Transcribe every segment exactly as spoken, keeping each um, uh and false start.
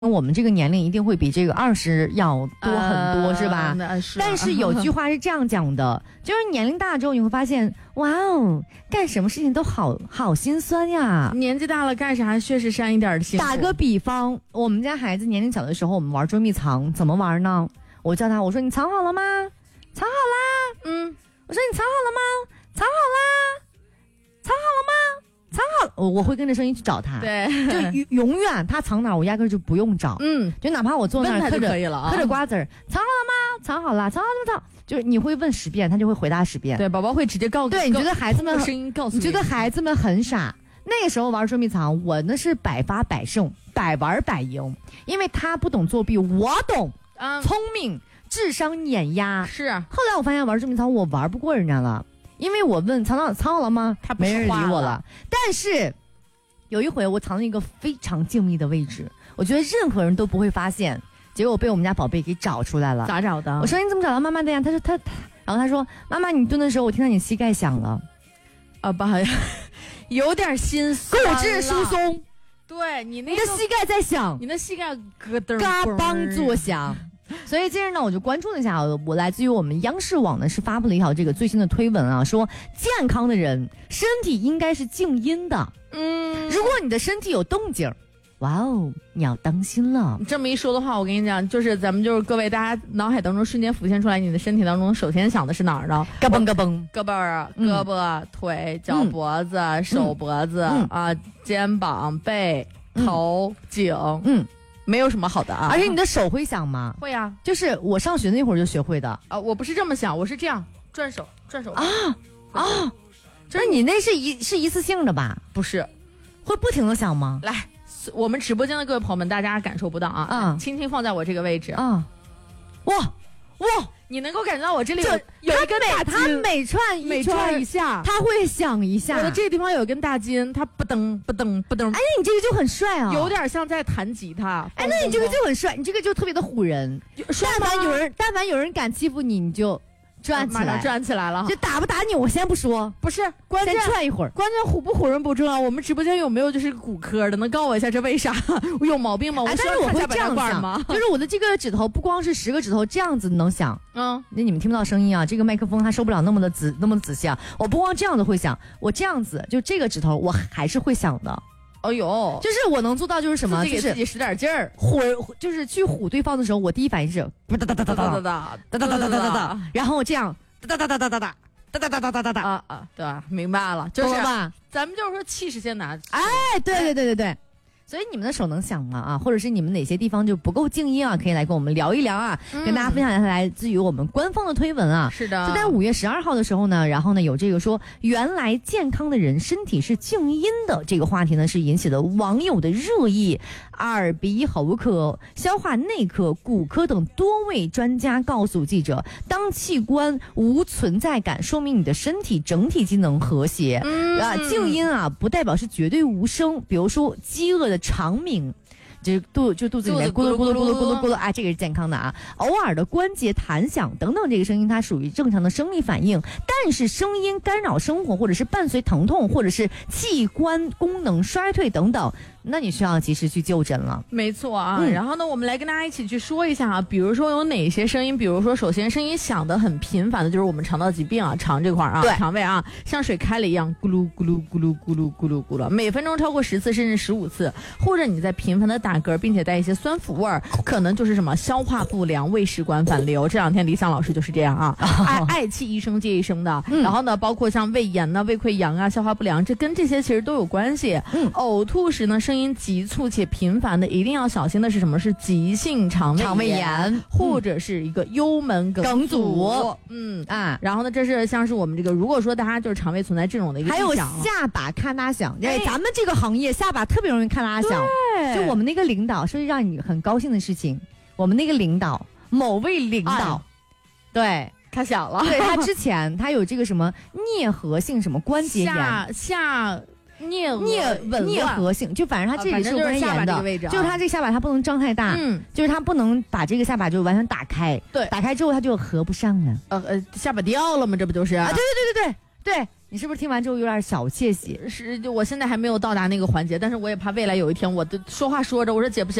我们这个年龄一定会比这个二十要多很多，呃、是吧？ 是但是有句话是这样讲的，就是年龄大之后你会发现，哇哦，干什么事情都好好心酸呀。 年纪大了干啥确实善一点的辛苦。 打个比方，我们家孩子年龄小的时候，我们玩捉迷藏，怎么玩呢？我叫他，我说你藏好了吗？藏好啦。嗯，我说你藏好了吗？藏好啦。藏好了吗？藏好了，我我会跟着声音去找他。 对， 就永远他藏哪儿，我压根就不用找。嗯，就哪怕我坐那儿嗑着嗑着瓜子儿，藏好了吗？藏好了，藏好了藏。就是你会问十遍，他就会回答十遍。 对，宝宝会直接告诉。 对，你觉得孩子们声音告诉你， 你觉得孩子们很傻？那个时候玩捉迷藏，我那是百发百胜，百玩百赢，因为他不懂作弊，我懂，嗯，聪明，智商碾压。 是。后来我发现玩捉迷藏我玩不过人家了。因为我问藏到藏好了吗？ 他没人理我了。但是有一回我藏了一个非常静谧的位置，我觉得任何人都不会发现，结果我被我们家宝贝给找出来了。 咋找的？ 我说你怎么找到妈妈的呀？他说他他，然后他说妈妈你蹲的时候我听到你膝盖响了。 啊，不好意思，有点心酸， 骨质疏松。 对你那个、你的膝盖在响， 你的膝盖咯噔嘎梆作响。所以近日呢，我就关注了一下，我来自于我们央视网呢是发布了一条这个最新的推文啊，说健康的人身体应该是静音的，嗯，如果你的身体有动静，哇哦，你要当心了。 你这么一说的话，我跟你讲，就是咱们就是各位大家脑海当中瞬间浮现出来，你的身体当中首先想的是哪儿呢？ 嘎嘣嘎嘣， 胳膊啊，胳膊、嗯、腿、脚脖子、嗯、手脖子、嗯、啊，肩膀、背、头、嗯、颈，嗯。没有什么好的啊， 而且你的手会响吗？ 会啊， 就是我上学那会儿就学会的啊。我不是这么想，我是这样转手转手啊啊，就是你那是一是一次性的吧？ 不是， 会不停的响吗？ 来，我们直播间的各位朋友们，大家感受不到啊，嗯，轻轻放在我这个位置啊， 哇哇。 你能够感觉到我这里有有一根大筋， 它每串每串一下， 它会响一下。 我的这个地方有一根大筋，它不噔不噔不噔。 哎，你这个就很帅啊， 有点像在弹吉他。 哎，那你这个就很帅，你这个就特别的唬人。但凡有人，但凡有人敢欺负你，你就转起来， 马上转起来了。 就打不打你，我先不说， 不是关键， 先转一会儿。 关键唬不唬人不重要。我们直播间有没有就是骨科的，能告我一下这为啥？我有毛病吗？ 哎，但是我会这样想吗？就是我的这个指头不光是十个指头这样子能响，嗯，那你们听不到声音啊。这个麦克风它收不了那么的仔那么的仔细啊。我不光这样子会响，我这样子就这个指头我还是会响的。 哦呦， 就是我能做到就是什么， 就是自己使点劲儿， 唬，就是去唬对方的时候，我第一反应是哒哒哒哒哒哒哒哒哒哒哒哒哒，然后这样。哒哒哒哒哒哒哒哒哒哒哒哒哒啊啊，对吧？明白了，就是吧？ 咱们就是说气势先拿。 哎，对对对对对。所以你们的手能响吗？啊，或者是你们哪些地方就不够静音啊？可以来跟我们聊一聊啊，嗯、跟大家分享一下来自于我们官方的推文啊。 是的， 就在五月十二号的时候呢，然后呢有这个说原来健康的人身体是静音的这个话题呢，是引起了网友的热议。耳鼻喉科、消化内科、骨科等多位专家告诉记者，当器官无存在感，说明你的身体整体机能和谐。嗯、啊，静音啊不代表是绝对无声，比如说饥饿的长鸣，就肚就肚子里面咕噜咕噜咕噜咕噜咕噜啊，这个是健康的啊。偶尔的关节弹响等等，这个声音它属于正常的生理反应，但是声音干扰生活，或者是伴随疼痛，或者是器官功能衰退等等，那你需要及时去就诊了。 没错啊、嗯，然后呢，我们来跟大家一起去说一下啊，比如说有哪些声音，比如说首先声音响得很频繁的，就是我们肠道疾病啊，肠这块啊，肠胃啊，像水开了一样，咕噜咕噜咕噜咕噜咕噜咕噜，每分钟超过十次甚至十五次，或者你在频繁的打嗝，并且带一些酸腐味儿，可能就是什么消化不良、胃食管反流。这两天李想老师就是这样啊，爱爱气一声接一声的。嗯、然后呢，包括像胃炎呐、胃溃疡啊、消化不良，这跟这些其实都有关系。嗯，呕吐时呢，声音急促且频繁的，一定要小心的是什么？是急性肠胃炎， 肠胃炎或者是一个幽门梗梗阻。 嗯啊，然后呢，这是像是我们这个，如果说大家就是肠胃存在这种的一个还有下巴咔嗒响，哎，咱们这个行业下巴特别容易咔嗒响。就我们那个领导，说让你很高兴的事情，我们那个领导某位领导，哎、对。 他响了， 对他之前他有这个什么颞颌性什么关节炎， 下下颞颞颞颌性，就反正他这里是有关节炎的， 啊、就就是他这个下巴他不能张太大，嗯，就是他不能把这个下巴就完全打开， 对， 打开之后他就合不上了， 呃呃，下巴掉了吗？这不就是啊？对对对对对对。你是不是听完之后有点小窃喜？ 是，就我现在还没有到达那个环节，但是我也怕未来有一天我的说话说着，我说姐不行，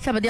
下巴掉。